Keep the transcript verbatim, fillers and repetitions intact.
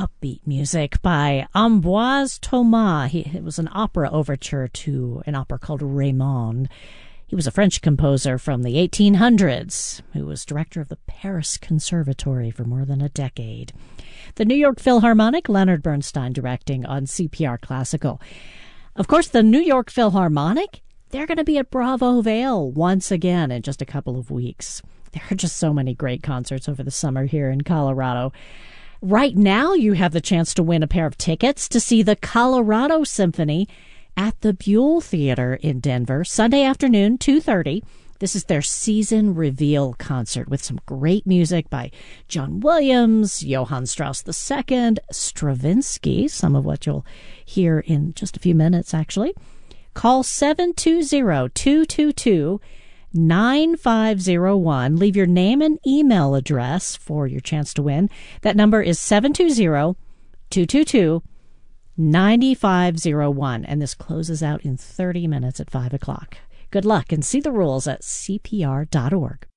upbeat music by Ambroise Thomas. He, it was an opera overture to an opera called Raymond. He was a French composer from the eighteen hundreds who was director of the Paris Conservatory for more than a decade. The New York Philharmonic, Leonard Bernstein directing on C P R Classical. Of course, the New York Philharmonic, they're going to be at Bravo Vale once again in just a couple of weeks. There are just so many great concerts over the summer here in Colorado. Right now, you have the chance to win a pair of tickets to see the Colorado Symphony at the Buell Theater in Denver, Sunday afternoon, two thirty. This is their season reveal concert with some great music by John Williams, Johann Strauss the Second, Stravinsky, some of what you'll hear in just a few minutes, actually. Call seven two zero, two two two, nine five zero one. Leave your name and email address for your chance to win. That number is seven two zero, two two two, nine five zero one. And this closes out in thirty minutes at five o'clock. Good luck and see the rules at C P R dot org.